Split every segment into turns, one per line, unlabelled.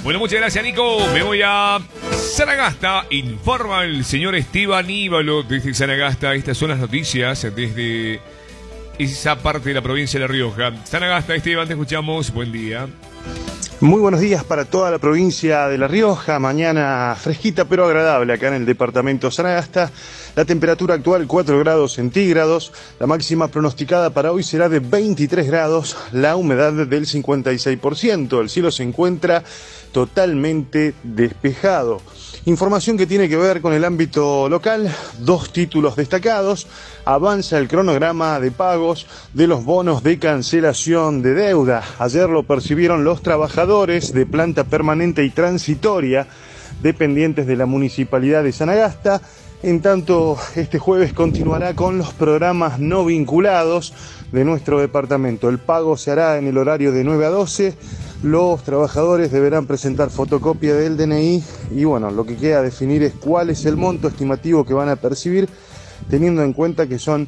Bueno, muchas gracias, Nico. Me voy a Sanagasta. Informa el señor Esteban Íbalo desde Sanagasta. Estas son las noticias desde esa parte de la provincia de La Rioja. Sanagasta, Esteban, te escuchamos. Buen día.
Muy buenos días para toda la provincia de La Rioja. Mañana fresquita pero agradable acá en el departamento Sanagasta. La temperatura actual 4 grados centígrados. La máxima pronosticada para hoy será de 23 grados. La humedad del 56%. El cielo se encuentra totalmente despejado. Información que tiene que ver con el ámbito local, 2 títulos destacados. Avanza el cronograma de pagos de los bonos de cancelación de deuda. Ayer lo percibieron los trabajadores de planta permanente y transitoria dependientes de la Municipalidad de Sanagasta. En tanto, este jueves continuará con los programas no vinculados de nuestro departamento. El pago se hará en el horario de 9 a 12. Los trabajadores deberán presentar fotocopia del DNI y bueno, lo que queda definir es cuál es el monto estimativo que van a percibir, teniendo en cuenta que son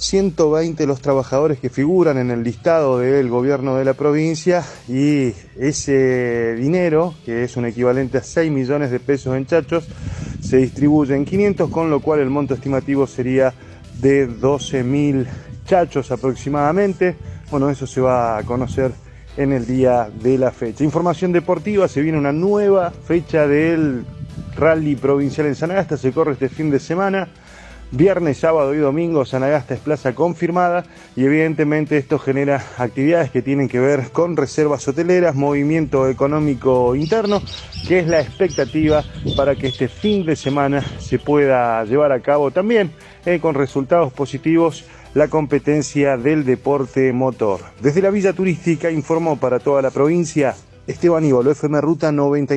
120 los trabajadores que figuran en el listado del gobierno de la provincia y ese dinero, que es un equivalente a 6 millones de pesos en chachos, se distribuye en 500, con lo cual el monto estimativo sería de 12.000 chachos aproximadamente. Bueno, eso se va a conocer en el día de la fecha. Información deportiva, se viene una nueva fecha del Rally Provincial en Sanagasta, se corre este fin de semana. Viernes, sábado y domingo, Sanagasta es plaza confirmada y evidentemente esto genera actividades que tienen que ver con reservas hoteleras, movimiento económico interno, que es la expectativa para que este fin de semana se pueda llevar a cabo también con resultados positivos la competencia del deporte motor. Desde la Villa Turística informó para toda la provincia Esteban Íbalo, FM Ruta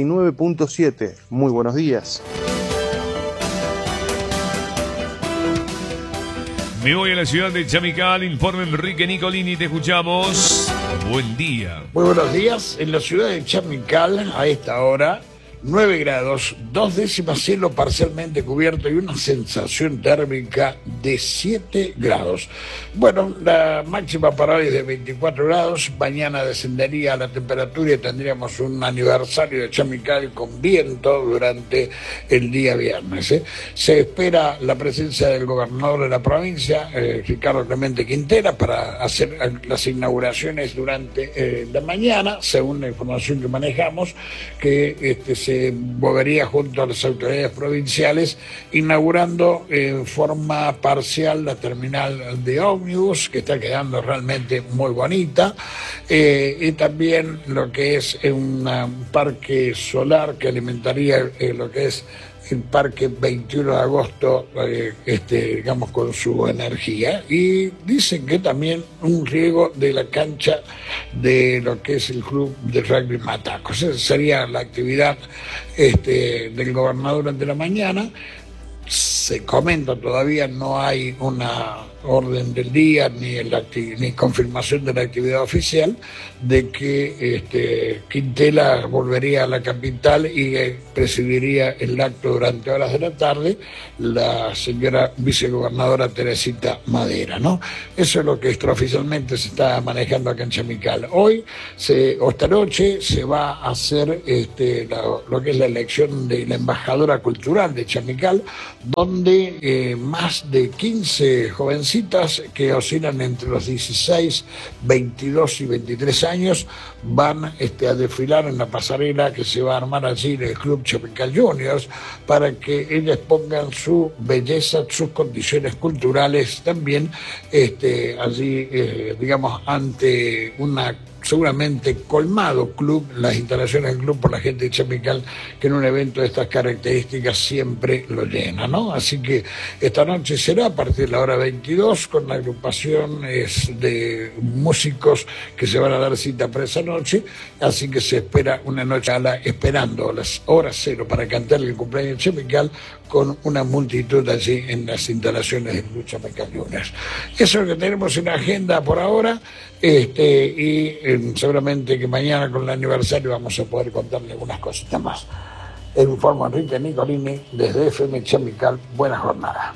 99.7. Muy buenos días.
Me voy a la ciudad de Chamical, informe Enrique Nicolini, te escuchamos. Buen día.
Muy buenos días. En la ciudad de Chamical, a esta hora, 9 grados, 2 décimas, cielo parcialmente cubierto y una sensación térmica de 7 grados. Bueno, la máxima para hoy es de 24 grados, mañana descendería la temperatura y tendríamos un aniversario de Chamical con viento durante el día viernes. Se espera la presencia del gobernador de la provincia, Ricardo Clemente Quintera, para hacer las inauguraciones durante la mañana, según la información que manejamos, que se movería junto a las autoridades provinciales, inaugurando en forma parcial la terminal de ómnibus, que está quedando realmente muy bonita, y también lo que es un parque solar que alimentaría lo que es el Parque 21 de Agosto, digamos, con su energía. Y dicen que también un riego de la cancha de lo que es el club de rugby Matacos. Esa sería la actividad del gobernador durante la mañana. Se comenta, todavía no hay una orden del día ni confirmación de la actividad oficial de que Quintela volvería a la capital y presidiría el acto durante horas de la tarde la señora vicegobernadora Teresita Madera, ¿no? Eso es lo que extraoficialmente se está manejando acá en Chamical. Hoy o esta noche se va a hacer lo que es la elección de la embajadora cultural de Chamical, donde más de 15 jovencitas que oscilan entre los 16, 22 y 23 años van a desfilar en la pasarela que se va a armar allí en el Club Chamical Juniors, para que ellas pongan su belleza, sus condiciones culturales también allí, digamos, ante una seguramente colmado club, las instalaciones del club por la gente de Chamical, que en un evento de estas características siempre lo llena, ¿no? Así que esta noche será a partir de la hora 22 con la agrupación de músicos que se van a dar cita para esa noche, así que se espera una noche esperando las horas cero para cantar el cumpleaños de Chamical con una multitud allí en las instalaciones del Club Chamical Juniors. Eso es lo que tenemos en la agenda por ahora, seguramente que mañana con el aniversario vamos a poder contarle algunas cositas más. El informe Enrique Nicolini desde FM Chamical. Buena jornada.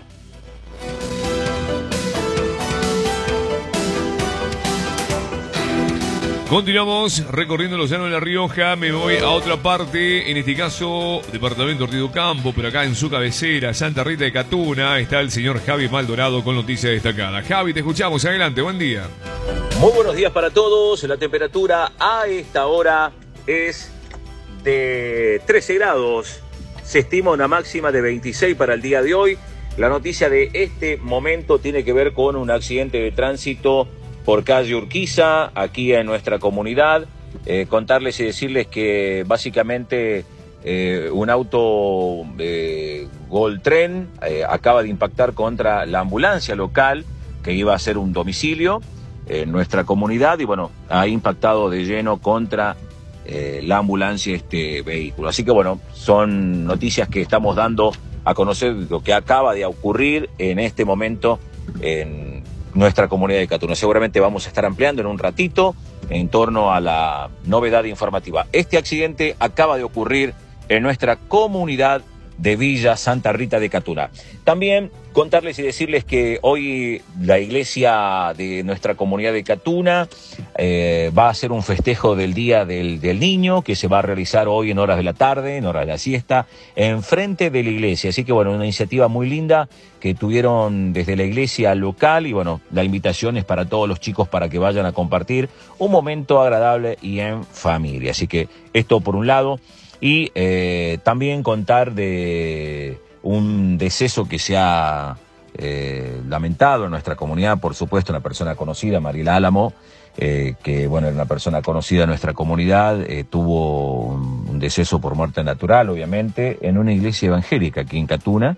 Continuamos recorriendo los llanos de La Rioja. Me voy a otra parte, en este caso, departamento Río Campo, pero acá en su cabecera, Santa Rita de Catuna, está el señor Javi Maldonado con noticias destacadas. Javi, te escuchamos. Adelante, buen día.
Muy buenos días para todos. La temperatura a esta hora es de 13 grados. Se estima una máxima de 26 para el día de hoy. La noticia de este momento tiene que ver con un accidente de tránsito por calle Urquiza, aquí en nuestra comunidad. Contarles y decirles que básicamente un auto Gol Tren acaba de impactar contra la ambulancia local que iba a ser un domicilio en nuestra comunidad y bueno, ha impactado de lleno contra la ambulancia este vehículo. Así que bueno, son noticias que estamos dando a conocer lo que acaba de ocurrir en este momento en nuestra comunidad de Catuna. Seguramente vamos a estar ampliando en un ratito en torno a la novedad informativa. Este accidente acaba de ocurrir en nuestra comunidad de Villa Santa Rita de Catuna. También contarles y decirles que hoy la iglesia de nuestra comunidad de Catuna va a hacer un festejo del Día del Niño que se va a realizar hoy en horas de la tarde, en horas de la siesta, enfrente de la iglesia. Así que bueno, una iniciativa muy linda que tuvieron desde la iglesia local y bueno, la invitación es para todos los chicos para que vayan a compartir un momento agradable y en familia. Así que esto por un lado. Y también contar de un deceso que se ha lamentado en nuestra comunidad, por supuesto, una persona conocida, Mariela Álamo, que bueno, era una persona conocida en nuestra comunidad, tuvo un deceso por muerte natural, obviamente, en una iglesia evangélica aquí en Catuna.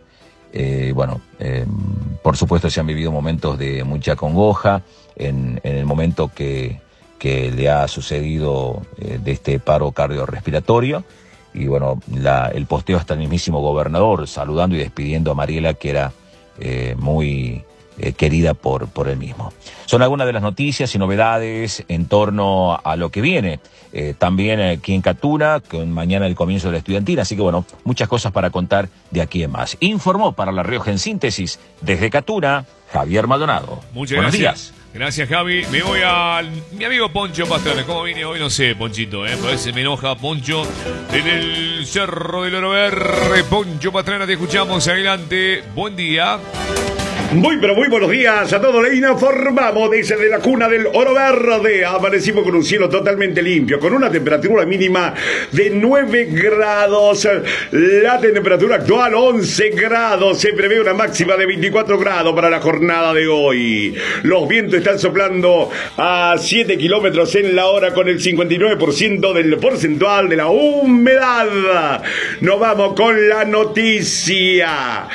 Por supuesto se han vivido momentos de mucha congoja en el momento que le ha sucedido de este paro cardiorrespiratorio. Y bueno, el posteo hasta el mismísimo gobernador saludando y despidiendo a Mariela, que era muy querida por él mismo. Son algunas de las noticias y novedades en torno a lo que viene. También aquí en Catuna, con mañana el comienzo de la estudiantina. Así que bueno, muchas cosas para contar de aquí en más. Informó para La Rioja en síntesis desde Catuna, Javier Maldonado.
Muchas
Buenos
gracias.
días.
Gracias, Javi. Me voy a mi amigo Poncho Pastrana. ¿Cómo viene hoy? No sé, Ponchito, Parece me enoja Poncho. En el Cerro del Oro Verde, Poncho Pastrana, te escuchamos. Adelante. Buen día.
Muy pero muy buenos días a todos. Le informamos desde la cuna del Oro Verde. Amanecimos con un cielo totalmente limpio, con una temperatura mínima de 9 grados. La temperatura actual 11 grados. Se prevé una máxima de 24 grados para la jornada de hoy. Los vientos están soplando a 7 kilómetros en la hora con el 59% del porcentual de la humedad. Nos vamos con la noticia.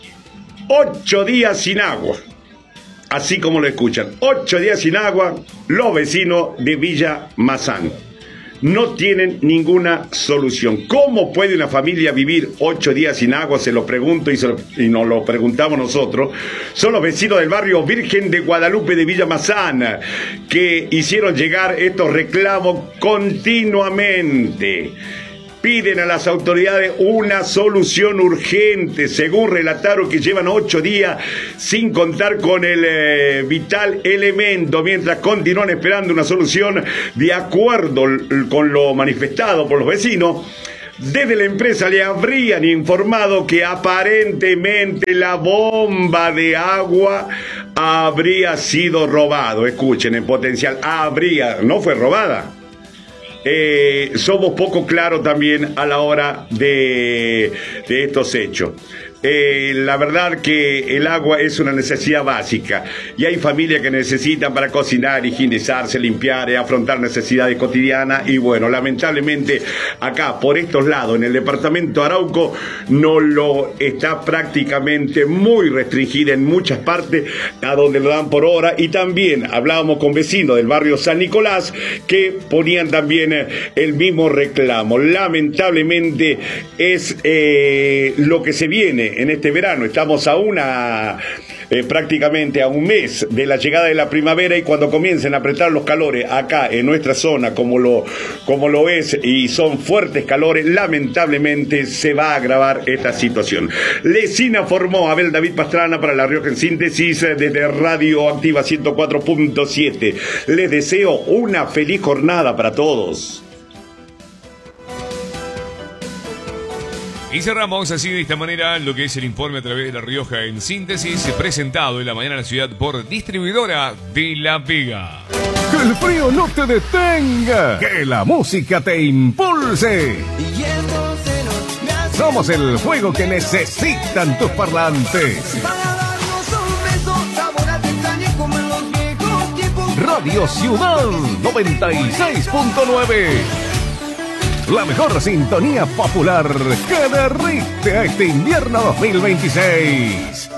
8 días sin agua, así como lo escuchan, 8 días sin agua, los vecinos de Villa Mazán no tienen ninguna solución. ¿Cómo puede una familia vivir 8 días sin agua? Se lo pregunto y nos lo preguntamos nosotros. Son los vecinos del barrio Virgen de Guadalupe de Villa Mazán que hicieron llegar estos reclamos continuamente. Piden a las autoridades una solución urgente, según relataron que llevan 8 días sin contar con el vital elemento, mientras continúan esperando una solución de acuerdo con lo manifestado por los vecinos. Desde la empresa le habrían informado que aparentemente la bomba de agua habría sido robada. Escuchen, en potencial, no fue robada. Somos poco claros también a la hora de estos hechos. La verdad que el agua es una necesidad básica y hay familias que necesitan para cocinar, higienizarse, limpiar, afrontar necesidades cotidianas y bueno, lamentablemente acá por estos lados en el departamento Arauco no lo está prácticamente muy restringida en muchas partes a donde lo dan por hora. Y también hablábamos con vecinos del barrio San Nicolás que ponían también el mismo reclamo. Lamentablemente es lo que se viene en este verano. Estamos a prácticamente a un mes de la llegada de la primavera, y cuando comiencen a apretar los calores acá en nuestra zona, como lo es, y son fuertes calores, lamentablemente se va a agravar esta situación. Les informó Abel David Pastrana para La Rioja en Síntesis desde Radio Activa 104.7. Les deseo una feliz jornada para todos.
Y cerramos así de esta manera lo que es el informe a través de La Rioja en Síntesis, presentado en la mañana en la ciudad por Distribuidora de La Vega.
Que el frío no te detenga, que la música te impulse. Somos el fuego que necesitan tus parlantes. Radio Ciudad 96.9. La mejor sintonía popular que derrite a este invierno 2026.